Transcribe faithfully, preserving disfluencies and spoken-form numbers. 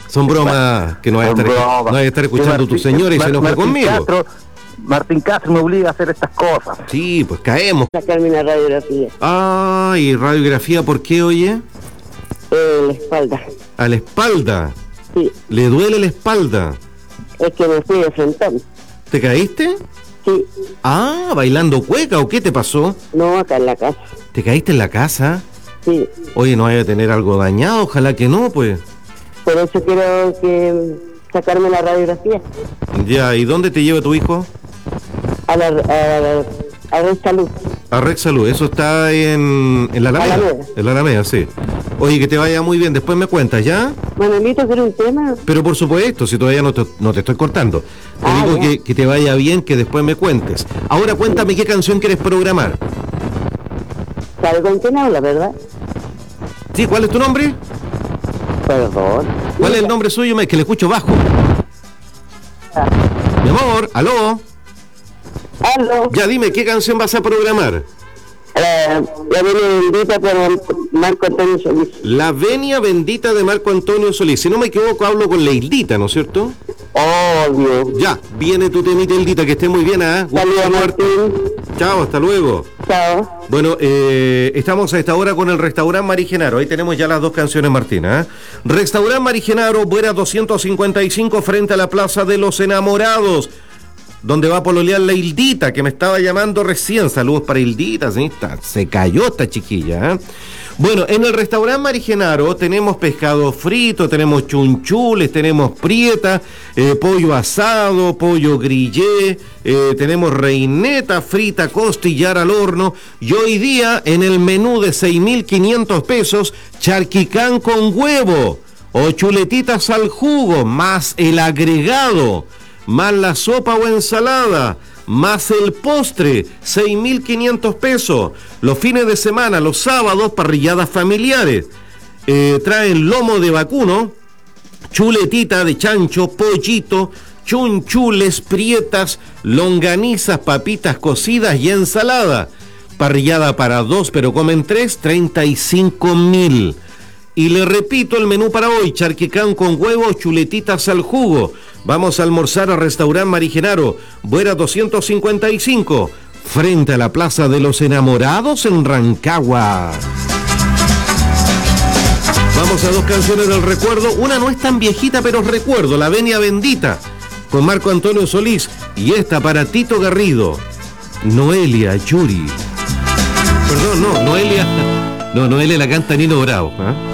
Son bromas que no vas a estar, no vas a estar escuchando tu señora y se enoja conmigo. Castro, Martín Castro me obliga a hacer estas cosas. Sí, pues caemos. Sacarme una radiografía. Ay, radiografía, ¿por qué, oye? Eh, la espalda. ¿A la espalda? Sí. ¿Le duele la espalda? Es que me fui de frentón. ¿Te caíste? Sí. Ah, ¿bailando cueca o qué te pasó? No, acá en la casa. ¿Te caíste en la casa? Sí. Oye, no vaya a tener algo dañado, ojalá que no, pues. Por eso quiero que sacarme la radiografía. Ya, ¿y dónde te lleva tu hijo? A la, a la, a Red Salud. A Rex Salud, eso está en, en la Alameda. Alameda. En la Alameda, sí. Oye, que te vaya muy bien, después me cuentas, ¿ya? Manuelito, ¿quiere un tema? Pero por supuesto, si todavía no te, no te estoy cortando. Te Ah, digo ya. que, que te vaya bien, que después me cuentes. Ahora cuéntame qué canción quieres programar. ¿Sabe con quién habla, verdad? Sí, ¿cuál es tu nombre? Perdón. ¿Cuál es el nombre suyo? Me- Que le escucho bajo. Mi amor, aló. Aló. Ya dime, ¿qué canción vas a programar? Eh, la Venia Bendita por Marco Antonio Solís. La Venia Bendita de Marco Antonio Solís. Si no me equivoco, hablo con Leildita, ¿no es cierto? Obvio. Ya, viene tu temita, Leildita, que esté muy bien, ¿ah? Saludos, Martín. Chao, hasta luego. Chao. Bueno, eh, estamos a esta hora con el Restaurant Mari Genaro. Ahí tenemos ya las dos canciones, Martina. ¿eh? Restaurant Mari Genaro, Buera doscientos cincuenta y cinco, frente a la Plaza de los Enamorados, donde va a pololear la Hildita, que me estaba llamando recién. Saludos para Hildita, ¿sí? Está- se cayó esta chiquilla. ¿eh? Bueno, en el Restaurant Mari Genaro tenemos pescado frito, tenemos chunchules, tenemos prieta, eh, pollo asado, pollo grillé, eh, tenemos reineta frita, costillar al horno, y hoy día en el menú de seis mil quinientos pesos, charquicán con huevo o chuletitas al jugo, más el agregado, más la sopa o ensalada, más el postre, seis mil quinientos pesos. Los fines de semana, los sábados, parrilladas familiares. Eh, traen lomo de vacuno, chuletita de chancho, pollito, chunchules, prietas, longanizas, papitas cocidas y ensalada. Parrillada para dos, pero comen tres, treinta y cinco mil. Y le repito el menú para hoy: charquicán con huevo, chuletitas al jugo. Vamos a almorzar a Restaurant Mari Genaro, Buera doscientos cincuenta y cinco, frente a la Plaza de los Enamorados en Rancagua. Vamos a dos canciones del recuerdo. Una no es tan viejita, pero recuerdo, La Venia Bendita, con Marco Antonio Solís. Y esta para Tito Garrido, Noelia Yuri. Perdón, no, Noelia. No, Noelia la canta Nino Bravo. ¿eh?